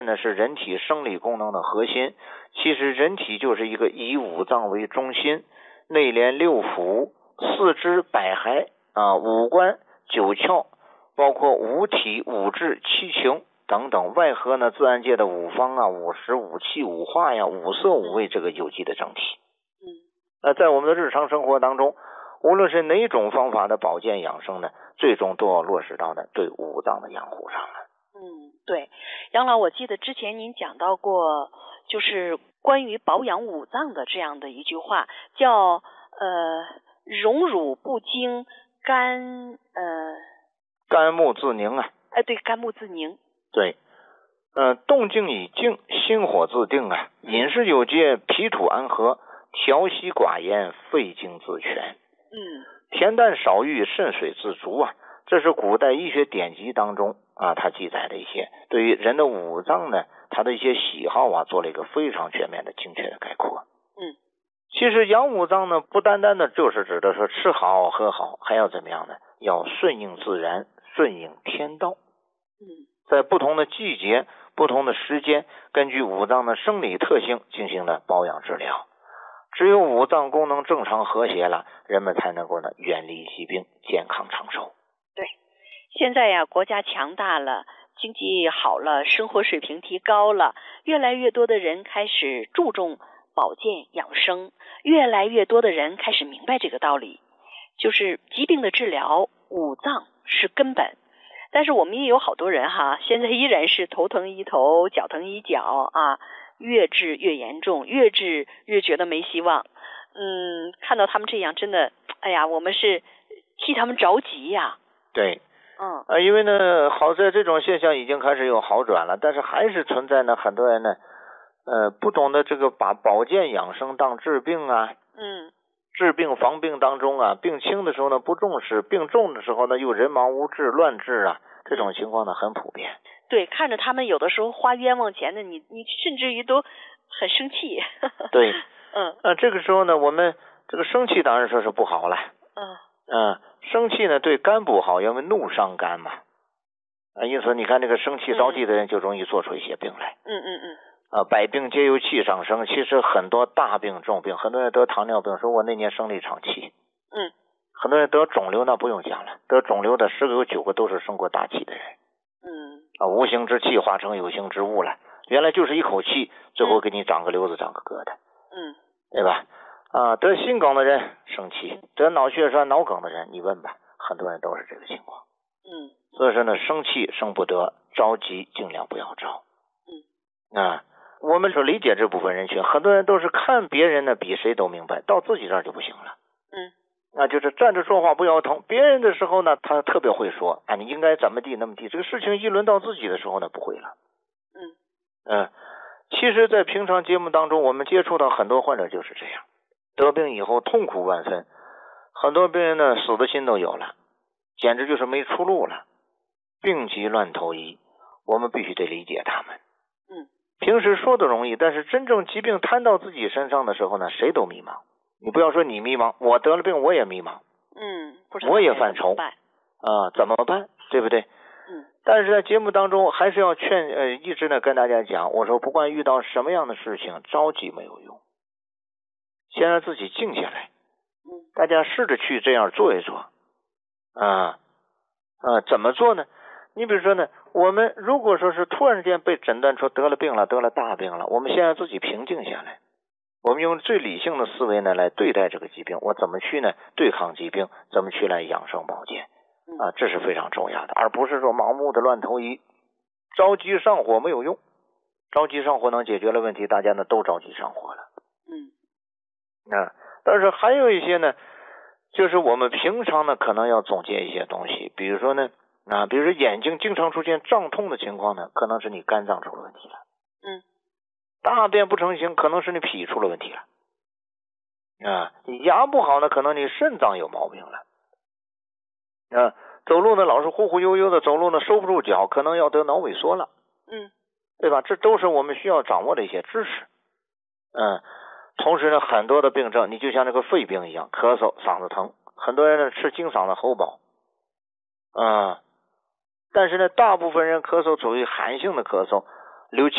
那是人体生理功能的核心。其实人体就是一个以五脏为中心，内连六腑，四肢百骸五官九窍，包括五体五志七情等等，外合呢自然界的五方五识五气五化五色五味这个有机的整体。在我们的日常生活当中，无论是哪种方法的保健养生呢，最终都要落实到呢对五脏的养护上了。 对，杨老，我记得之前您讲到过，就是关于保养五脏的这样的一句话，叫荣辱不惊，肝木自宁对，肝木自宁。 对，动静以静，心火自定饮食有节，脾土安和，调息寡言，肺经自全。恬淡少欲，肾水自足这是古代医学典籍当中它记载的一些对于人的五脏呢，它的一些喜好做了一个非常全面的精确的概括。其实养五脏呢，不单单的就是指的说吃好喝好，还要怎么样呢？要顺应自然，顺应天道。在不同的季节、不同的时间，根据五脏的生理特性进行了保养治疗。只有五脏功能正常和谐了，人们才能够呢远离疾病，健康长寿。 对，现在国家强大了，经济好了，生活水平提高了，越来越多的人开始注重保健养生，越来越多的人开始明白这个道理，就是疾病的治疗，五脏是根本。但是我们也有好多人现在依然是头疼医头，脚疼医脚越治越严重，越治越觉得没希望。看到他们这样，真的，我们是替他们着急呀。 对，因为呢，好在这种现象已经开始有好转了，但是还是存在呢很多人呢，不懂得这个把保健养生当治病治病防病当中病轻的时候呢不重视，病重的时候呢又人忙无治乱治这种情况呢很普遍。 对，看着他们有的时候花冤枉钱的，你甚至于都很生气。 对，这个时候呢，我们这个生气当然说是不好了。生气呢对肝不好，因为怒伤肝嘛。因此你看这个生气着急的人就容易做出一些病来。百病皆由气上生，其实很多大病重病，很多人得糖尿病，说我那年生了一场气。很多人得肿瘤那不用讲了，得肿瘤的10个有9个都是生过大气的人。无形之气化成有形之物了，原来就是一口气，最后给你长个瘤子长个疙瘩。对吧？得心梗的人生气，得脑血栓脑梗的人你问吧，很多人都是这个情况。所以说呢，生气生不得，着急尽量不要着。我们说理解这部分人群，很多人都是看别人呢比谁都明白，到自己这儿就不行了。就是站着说话不腰疼，别人的时候呢他特别会说你应该怎么地那么地，这个事情一轮到自己的时候呢不会了。其实在平常节目当中，我们接触到很多患者就是这样，得病以后痛苦万分，很多病人呢死的心都有了，简直就是没出路了，病急乱投医，我们必须得理解他们。平时说的容易，但是真正疾病摊到自己身上的时候呢，谁都迷茫。你不要说你迷茫，我得了病我也迷茫。我也犯愁怎么办，对不对？但是在节目当中还是要一直呢跟大家讲，我说不管遇到什么样的事情，着急没有用，先让自己静下来。大家试着去这样做一做。怎么做呢？你比如说呢，我们如果说是突然间被诊断出得了病了，得了大病了，我们先让自己平静下来，我们用最理性的思维呢来对待这个疾病，我怎么去呢对抗疾病，怎么去来养生保健这是非常重要的，而不是说盲目的乱投医，着急上火没有用，着急上火能解决了问题，大家呢都着急上火了。但是还有一些呢，就是我们平常呢可能要总结一些东西，比如说呢比如说眼睛经常出现胀痛的情况呢，可能是你肝脏出了问题了。大便不成形，可能是你脾出了问题了。牙不好呢，可能你肾脏有毛病了。走路呢老是忽忽悠悠的走路呢，收不住脚，可能要得脑萎缩了。对吧？这都是我们需要掌握的一些知识。同时呢，很多的病症，你就像这个肺病一样，咳嗽、嗓子疼，很多人呢吃金嗓子喉宝。但是呢，大部分人咳嗽属于寒性的咳嗽，流